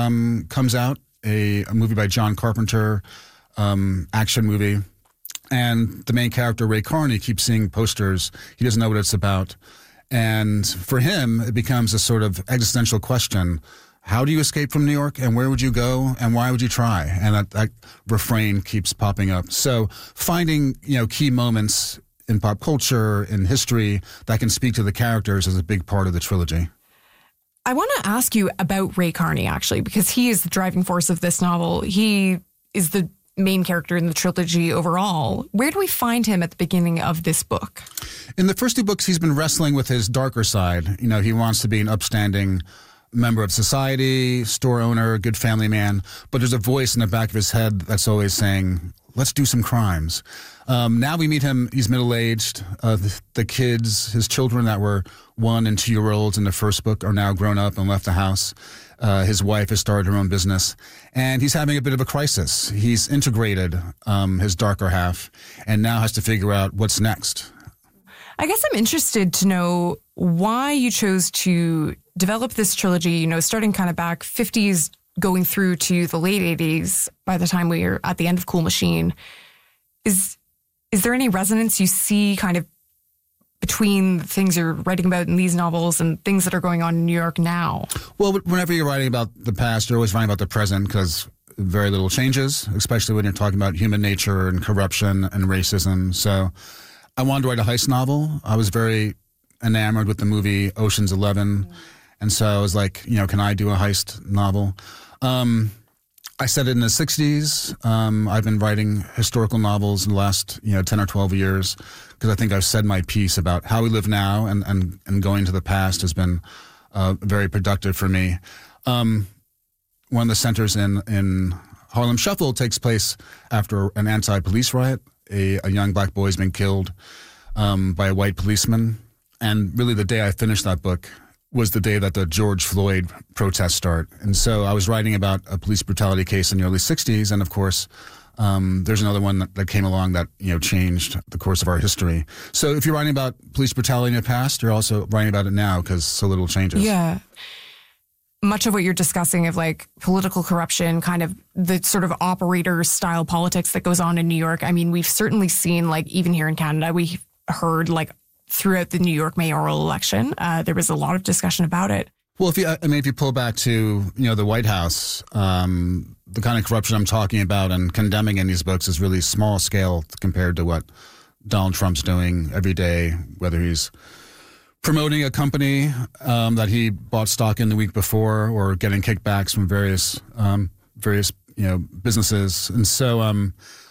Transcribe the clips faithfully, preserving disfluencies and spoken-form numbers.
um, comes out, a, a movie by John Carpenter, um, action movie. And the main character, Ray Carney, keeps seeing posters. He doesn't know what it's about. And for him, it becomes a sort of existential question. How do you escape from New York, and where would you go, and why would you try? And that, that refrain keeps popping up. So finding, you know, key moments in pop culture, in history, that can speak to the characters is a big part of the trilogy. I want to ask you about Ray Carney, actually, because he is the driving force of this novel. He is the main character in the trilogy overall. Where do we find him at the beginning of this book? In the first two books, he's been wrestling with his darker side. You know, he wants to be an upstanding member of society, store owner, good family man, but there's a voice in the back of his head that's always saying, let's do some crimes. Um, now we meet him, he's middle-aged. Uh, the, the kids, his children that were one and two-year-olds in the first book are now grown up and left the house. Uh, his wife has started her own business, and he's having a bit of a crisis. He's integrated um, his darker half and now has to figure out what's next. I guess I'm interested to know why you chose to develop this trilogy, you know, starting kind of back fifties, going through to the late eighties by the time we are at the end of Cool Machine. Is is there any resonance you see kind of between the things you're writing about in these novels and things that are going on in New York now? Well, whenever you're writing about the past, you're always writing about the present because very little changes, especially when you're talking about human nature and corruption and racism. So I wanted to write a heist novel. I was very enamored with the movie Ocean's Eleven. Mm. And so I was like, you know, can I do a heist novel? Um, I said it in the sixties. Um, I've been writing historical novels in the last, you know, ten or twelve years because I think I've said my piece about how we live now, and, and, and going to the past has been uh, very productive for me. Um, one of the centers in, in Harlem Shuffle takes place after an anti-police riot. A, a young black boy has been killed um, by a white policeman. And really the day I finished that book was the day that the George Floyd protests start. And so I was writing about a police brutality case in the early sixties. And of course, um, there's another one that, that came along that, you know, changed the course of our history. So if you're writing about police brutality in the past, you're also writing about it now because so little changes. Yeah. Much of what you're discussing of like political corruption, kind of the sort of operator style politics that goes on in New York. I mean, we've certainly seen, like, even here in Canada, we heard like throughout the New York mayoral election, uh, there was a lot of discussion about it. Well, if you, I mean, if you pull back to, you know, the White House, um, the kind of corruption I'm talking about and condemning in these books is really small scale compared to what Donald Trump's doing every day, whether he's promoting a company um, that he bought stock in the week before, or getting kickbacks from various um, various you know businesses. And so, um,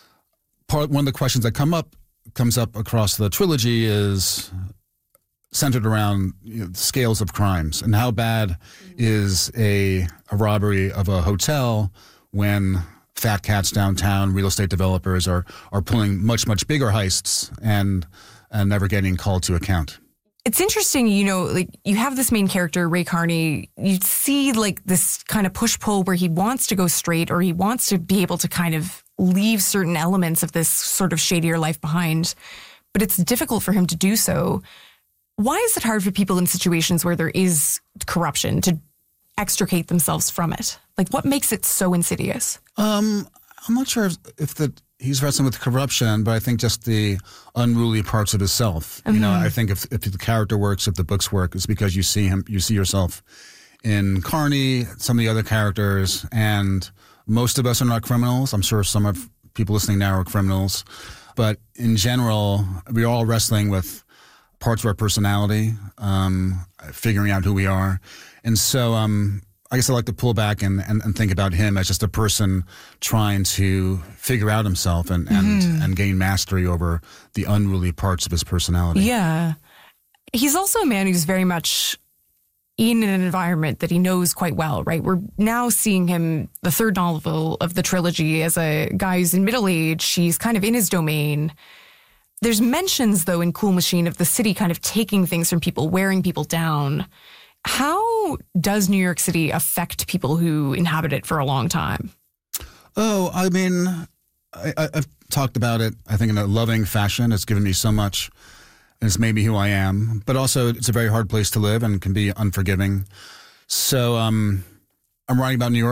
part one of the questions that come up comes up across the trilogy is centered around, you know, scales of crimes and how bad is a a robbery of a hotel when fat cats downtown, real estate developers are are pulling much much bigger heists and and never getting called to account. It's interesting, you know, like you have this main character, Ray Carney, you see like this kind of push-pull where he wants to go straight, or he wants to be able to kind of leave certain elements of this sort of shadier life behind, but it's difficult for him to do so. Why is it hard for people in situations where there is corruption to extricate themselves from it? Like, what makes it so insidious? Um, I'm not sure if, if the he's wrestling with corruption, but I think just the unruly parts of himself. Mm-hmm. You know, I think if, if the character works, if the books work, it's because you see him, you see yourself in Carney, some of the other characters, and most of us are not criminals. I'm sure some of people listening now are criminals, but in general, we're all wrestling with parts of our personality, um, figuring out who we are. And so, um, I guess I like to pull back and, and, and think about him as just a person trying to figure out himself and, and, mm. and gain mastery over the unruly parts of his personality. Yeah. He's also a man who's very much in an environment that he knows quite well, right? We're now seeing him, the third novel of the trilogy, as a guy who's in middle age. He's kind of in his domain. There's mentions, though, in Cool Machine of the city kind of taking things from people, wearing people down. How does New York City affect people who inhabit it for a long time? Oh, I mean, I, I've talked about it, I think, in a loving fashion. It's given me so much, and it's made me who I am. But also, it's a very hard place to live and can be unforgiving. So um, I'm writing about New York.